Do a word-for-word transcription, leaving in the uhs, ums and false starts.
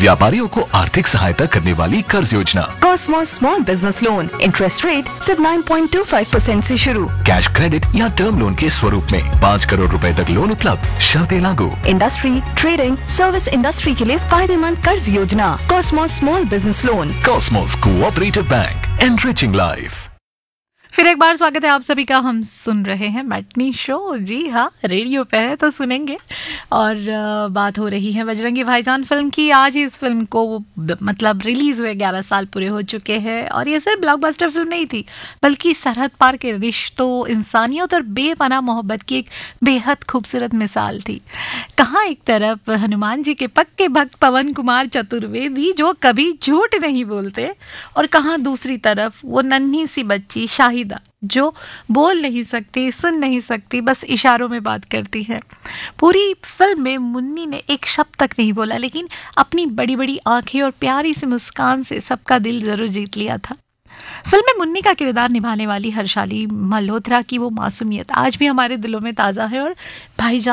व्यापारियों को आर्थिक सहायता करने वाली कर्ज योजना। Cosmos small business loan, interest rate सिर्फ nine point two five percent से शुरू। कैश क्रेडिट या टर्म लोन के स्वरूप में पाँच करोड़ रुपए तक लोन उपलब्ध, शर्तें लागू। इंडस्ट्री, ट्रेडिंग, सर्विस इंडस्ट्री के लिए फायदेमंद कर्ज योजना। Cosmos small business loan. Cosmos cooperative bank, enriching life. फिर एक बार स्वागत है आप सभी का। हम सुन रहे हैं मैटनी शो। जी हाँ, रेडियो पे है तो सुनेंगे। और बात हो रही है बजरंगी भाईजान फिल्म की। आज ही इस फिल्म को मतलब रिलीज़ हुए ग्यारह साल पूरे हो चुके हैं। और ये सिर्फ ब्लॉकबस्टर फिल्म नहीं थी, बल्कि सरहद पार के रिश्तों, इंसानियत और बेपनाह मोहब्बत की एक बेहद खूबसूरत मिसाल थी। कहाँ एक तरफ हनुमान जी के पक्के भक्त पवन कुमार चतुर्वेदी जो कभी झूठ नहीं बोलते, और कहाँ दूसरी तरफ वो नन्ही सी बच्ची शाहिदा जो बोल नहीं सकती, सुन नहीं सकती, बस इशारों में बात करती है। पूरी फिल्म में मुन्नी ने एक शब्द तक नहीं बोला, लेकिन अपनी बड़ी बड़ी आंखें और प्यारी सी मुस्कान से सबका दिल जरूर जीत लिया था। फिल्म में मुन्नी का किरदार निभाने वाली हर्षाली मल्होत्रा की वो मासूमियत आज भी हमारे दिलों में ताज़ा है। और भाईजान